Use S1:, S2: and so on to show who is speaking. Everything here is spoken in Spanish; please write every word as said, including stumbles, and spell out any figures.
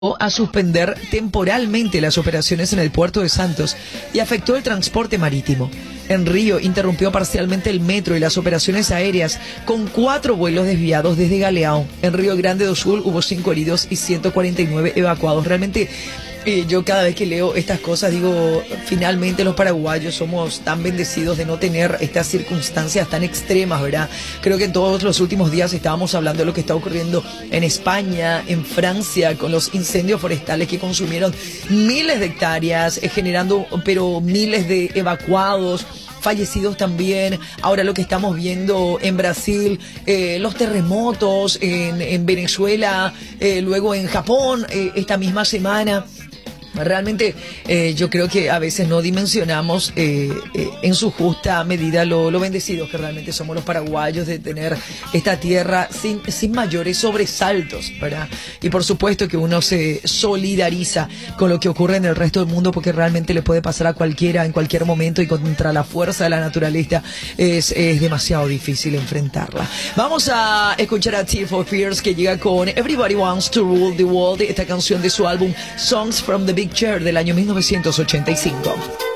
S1: a suspender temporalmente las operaciones en el puerto de Santos y afectó el transporte marítimo. En Río interrumpió parcialmente el metro y las operaciones aéreas con cuatro vuelos desviados desde Galeão. En Río Grande do Sul hubo cinco heridos y ciento cuarenta y nueve evacuados. Realmente eh, yo cada vez que leo estas cosas digo, finalmente los paraguayos somos tan bendecidos de no tener estas circunstancias tan extremas, ¿verdad? Creo que en todos los últimos días estábamos hablando de lo que está ocurriendo en España, en Francia, con los incendios forestales que consumieron miles de hectáreas, eh, generando pero miles de evacuados, fallecidos también. Ahora lo que estamos viendo en Brasil, eh, los terremotos en, en Venezuela, eh, luego en Japón, eh, esta misma semana. Realmente eh, yo creo que a veces no dimensionamos eh, eh, en su justa medida lo, lo bendecidos que realmente somos los paraguayos de tener esta tierra sin, sin mayores sobresaltos, ¿verdad? Y por supuesto que uno se solidariza con lo que ocurre en el resto del mundo porque realmente le puede pasar a cualquiera en cualquier momento y contra la fuerza de la naturaleza es, es demasiado difícil enfrentarla. Vamos a escuchar a Tears for Fears que llega con Everybody Wants to Rule the World, esta canción de su álbum Songs from the Big Chair del año mil novecientos ochenta y cinco.